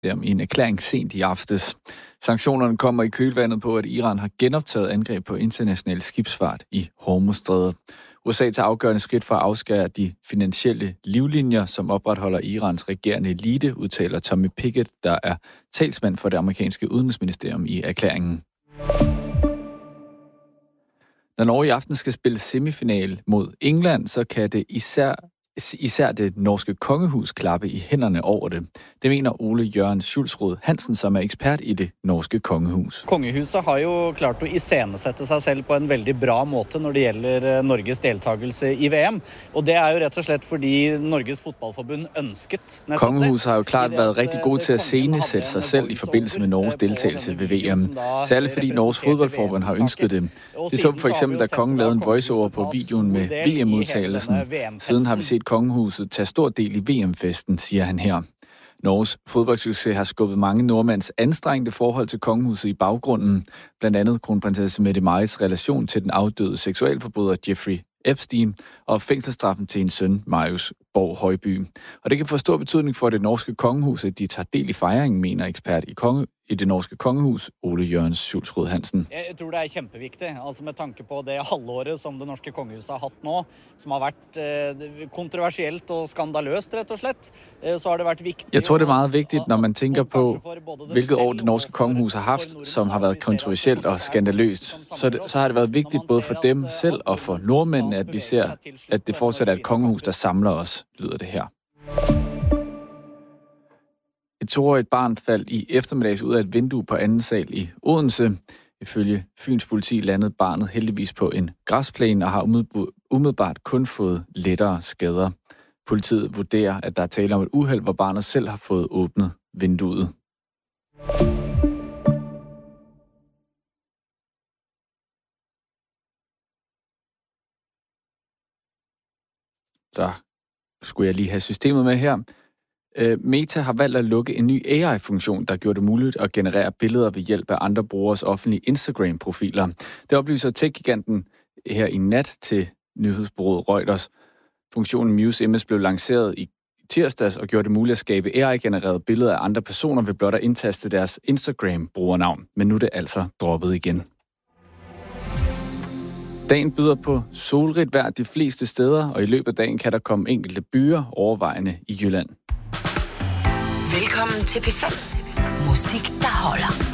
i en erklæring sent i aftes. Sanktionerne kommer i kølvandet på, at Iran har genoptaget angreb på international skibsfart i Hormuzstrædet. USA tager afgørende skridt for at afskære de finansielle livlinjer, som opretholder Irans regerende elite, udtaler Tommy Pickett, der er talsmand for det amerikanske udenrigsministerium i erklæringen. Når Norge i aften skal spille semifinal mod England, så kan det især det norske kongehus klappe i hænderne over det. Det mener Ole Jørgen Schulsrud Hansen, som er ekspert i det norske kongehus. Kongehuset har jo klart å iscenesette seg selv på en veldig bra måte når det gjelder Norges deltagelse i VM. Og det er jo rett og slett fordi Norges fodboldforbund ønsket. Kongehuset har jo klart været rigtig god til at scenesætte sig selv i forbindelse med Norges deltagelse ved VM. Særligt fordi Norges fodboldforbund har ønsket det. Det så for eksempel, da kongen lavede en voiceover på videoen med VM-udtalelsen. Siden har vi set kongehuset tage stor del i VM-festen, siger han her. Norges fodboldsucces har skubbet mange nordmænds anstrengte forhold til kongehuset i baggrunden. Blandt andet kronprinsesse Mette Maris relation til den afdøde seksualforbryder Jeffrey Epstein og fængselsstraffen til en søn, Marius Borg Højby. Og det kan få stor betydning for det norske kongehus, at de tager del i fejringen, mener ekspert i det norske kongehus, Ole Jørgen Schulsrud Hansen. Jeg tror det er kjempeviktig, altså med tanke på det halvåret som det norske kongehuset har hatt nå, som har vært kontroversielt og skandaløst, rett og slett, så har det vært viktig. Jeg tror det er meget vigtigt, når man tænker på, hvilket år det norske kongehus har haft, som har været kontroversielt og skandaløst. Så har det været vigtigt både for dem selv og for nordmændene, at vi ser, at det fortsat er et kongehus, der samler os, lyder det her. Et 2-årigt barn faldt i eftermiddags ud af et vindue på anden sal i Odense. Ifølge Fyns politi landede barnet heldigvis på en græsplæne og har umiddelbart kun fået lettere skader. Politiet vurderer, at der er tale om et uheld, hvor barnet selv har fået åbnet vinduet. Så skulle jeg lige have systemet med her. Meta har valgt at lukke en ny AI-funktion, der gjorde det muligt at generere billeder ved hjælp af andre brugeres offentlige Instagram-profiler. Det oplyser tech-giganten her i nat til nyhedsbureauet Reuters. Funktionen Muse Image blev lanceret i tirsdags og gjorde det muligt at skabe AI-genererede billeder af andre personer ved blot at indtaste deres Instagram-brugernavn. Men nu er det altså droppet igen. Dagen byder på solrigt vejr de fleste steder, og i løbet af dagen kan der komme enkelte byer overvejende i Jylland. Velkommen til P5. Musik, der holder.